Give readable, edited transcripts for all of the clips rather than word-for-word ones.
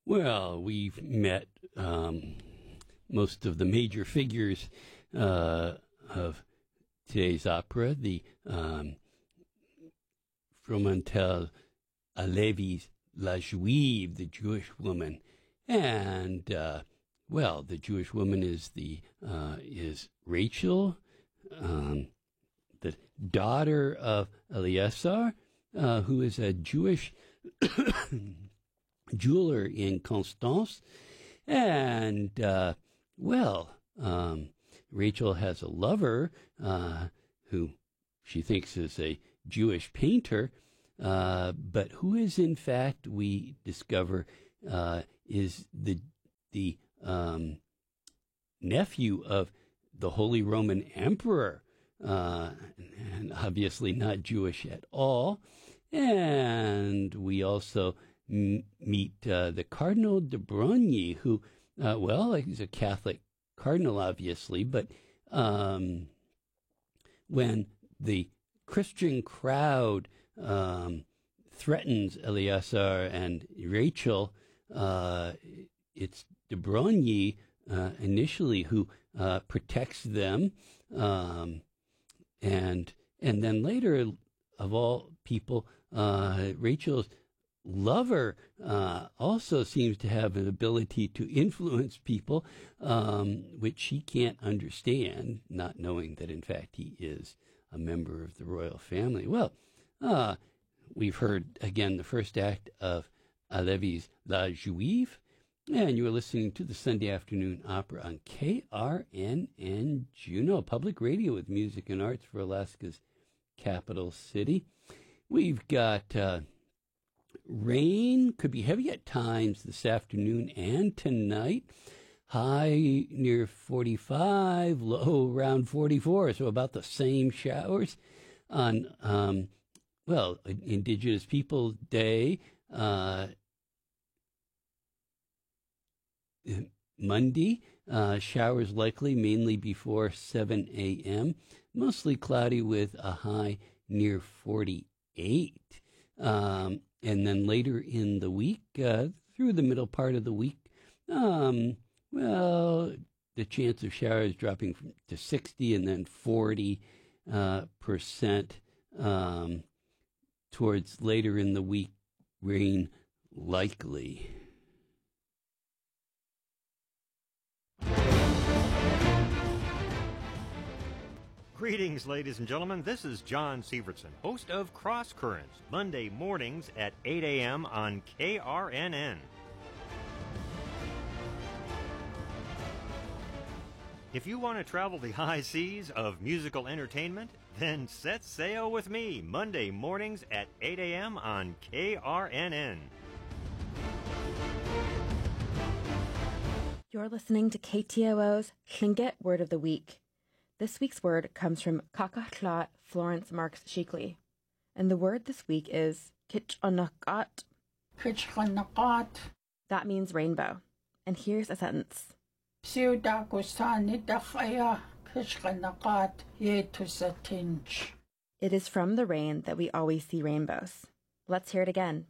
Well, we've met most of the major figures of today's opera, the Fromental Alevi's La Juive, the Jewish woman, and the Jewish woman is Rachel, the daughter of Eleazar, who is a Jewish jeweler in Constance, and Rachel has a lover who she thinks is a Jewish painter, but who is in fact, we discover, is the nephew of the Holy Roman Emperor, and obviously not Jewish at all. And we also meet the Cardinal de Broglie, who, he's a Catholic cardinal, obviously, but when the Christian crowd threatens Eleazar and Rachel, it's de Broglie initially who protects them, and then later, of all people, Rachel's lover also seems to have an ability to influence people, which she can't understand, not knowing that in fact he is a member of the royal family. Well, we've heard again the first act of Alevi's La Juive, and you are listening to the Sunday Afternoon Opera on KRNN Juneau, public radio with music and arts for Alaska's capital city. We've got rain, could be heavy at times this afternoon and tonight. High near 45, low around 44, so about the same showers on, Indigenous Peoples Day, Monday. Showers likely mainly before 7 a.m., mostly cloudy with a high near 48. And then later in the week, through the middle part of the week, the chance of showers dropping to 60 and then 40% towards later in the week, rain likely. Greetings, ladies and gentlemen. This is John Sievertson, host of Cross Currents, Monday mornings at 8 a.m. on KRNN. If you want to travel the high seas of musical entertainment, then set sail with me Monday mornings at 8 a.m. on KRNN. You're listening to KTOO's Tlingit Word of the Week. This week's word comes from Kaka'tla Florence Marks Sheikley. And the word this week is Kitchanakat. Kitchanakat. That means rainbow. And here's a sentence. It is from the rain that we always see rainbows. Let's hear it again.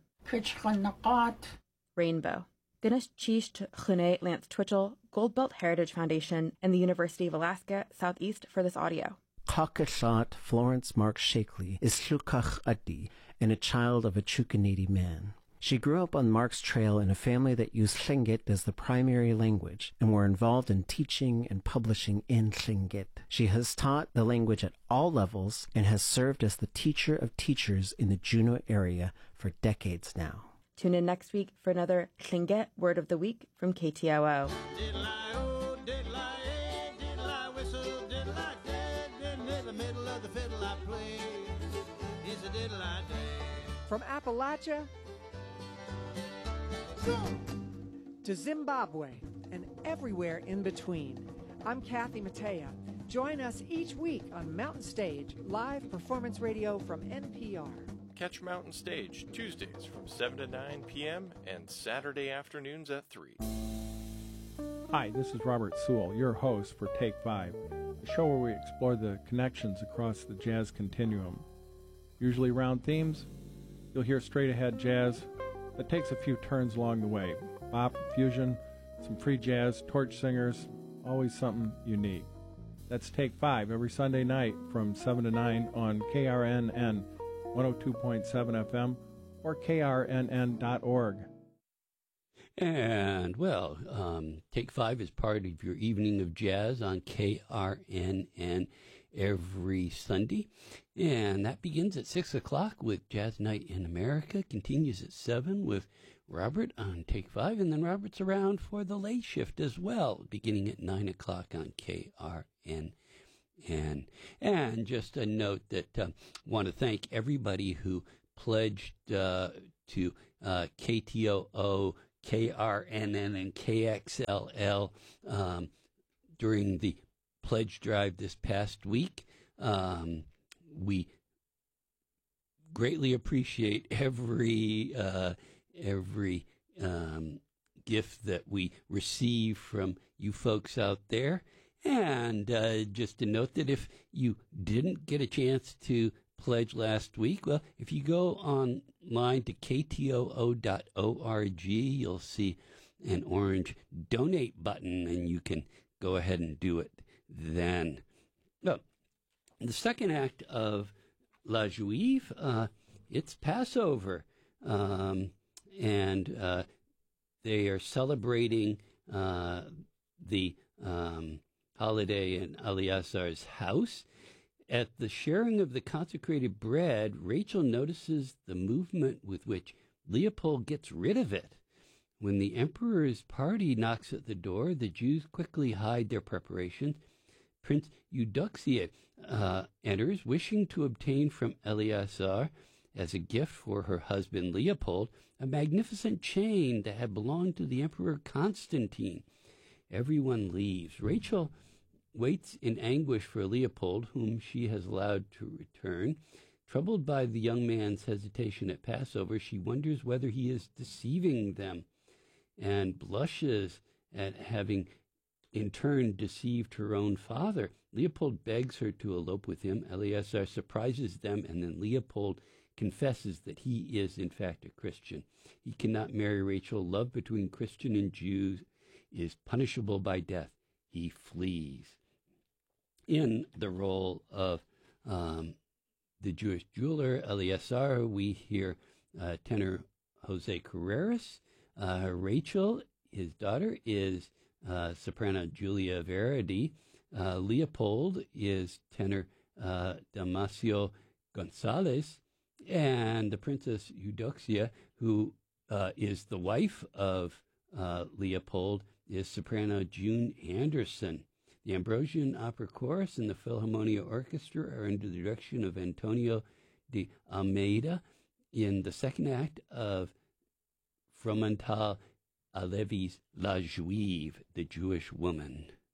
Rainbow. Guinness Cheese Chune Lance Twitchell, Goldbelt Heritage Foundation, and the University of Alaska Southeast for this audio. Kaka'tla Florence Marks Sheikley is Tlukach Addi and a child of a Chukanidi man. She grew up on Mark's Trail in a family that used Tlingit as the primary language and were involved in teaching and publishing in Tlingit. She has taught the language at all levels and has served as the teacher of teachers in the Juneau area for decades now. Tune in next week for another Tlingit Word of the Week from KTOO. From Appalachia to Zimbabwe and everywhere in between, I'm Kathy Mattea. Join us each week on Mountain Stage, live performance radio from NPR. Catch Mountain Stage Tuesdays from 7 to 9 p.m. and Saturday afternoons at 3. Hi, this is Robert Sewell, your host for Take 5, a show where we explore the connections across the jazz continuum. Usually around themes, you'll hear straight-ahead jazz that takes a few turns along the way. bop, fusion, some free jazz, torch singers, always something unique. That's Take 5 every Sunday night from 7 to 9 on KRNN 102.7 FM or krnn.org. And, well, Take 5 is part of your evening of jazz on KRNN every Sunday. And that begins at 6 o'clock with Jazz Night in America, continues at 7 with Robert on Take 5, and then Robert's around for the late shift as well, beginning at 9 o'clock on KRNN. And just a note that want to thank everybody who pledged to KTOO, KRNN, and KXLL during the pledge drive this past week. We greatly appreciate every gift that we receive from you folks out there. And just to note that if you didn't get a chance to pledge last week, well, if you go online to ktoo.org, you'll see an orange donate button, and you can go ahead and do it then. Well, the second act of La Juive, it's Passover, and they are celebrating the holiday in Eleazar's house. At the sharing of the consecrated bread, Rachel notices the movement with which Leopold gets rid of it. When the emperor's party knocks at the door, the Jews quickly hide their preparations. Prince Eudoxia enters, wishing to obtain from Eleazar, as a gift for her husband Leopold, a magnificent chain that had belonged to the Emperor Constantine. Everyone leaves. Rachel waits in anguish for Leopold, whom she has allowed to return. Troubled by the young man's hesitation at Passover, she wonders whether he is deceiving them, and blushes at having in turn deceived her own father. Leopold begs her to elope with him. Eleazar surprises them, and then Leopold confesses that he is in fact a Christian. He cannot marry Rachel. Love between Christian and Jews is punishable by death. He flees. In the role of the Jewish jeweler Eleazar, we hear tenor Jose Carreras. Rachel, his daughter, is soprano Julia Verdi. Leopold is tenor Damasio Gonzalez. And the Princess Eudoxia, who is the wife of Leopold, is soprano June Anderson. The Ambrosian Opera Chorus and the Philharmonia Orchestra are under the direction of Antonio de Almeida in the second act of Fromental Alevi's La Juive, the Jewish Woman.